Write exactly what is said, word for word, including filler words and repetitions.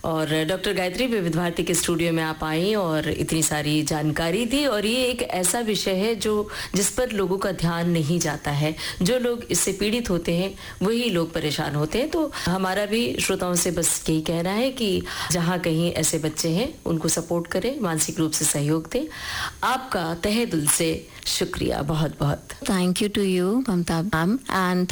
और डॉक्टर गायत्री विविध भारती के स्टूडियो में आप आई और इतनी सारी जानकारी दी। और ये एक ऐसा विषय है जो जिस पर लोगों का ध्यान नहीं जाता है। जो लोग इससे पीड़ित होते हैं वही लोग परेशान होते हैं। तो हमारा भी श्रोताओं से बस यही कहना है कि जहाँ कहीं ऐसे बच्चे हैं उनको सपोर्ट करें, मानसिक रूप से सहयोग दें। आपका तहे दिल से शुक्रिया, बहुत बहुत thank you two you Mamta ma'am and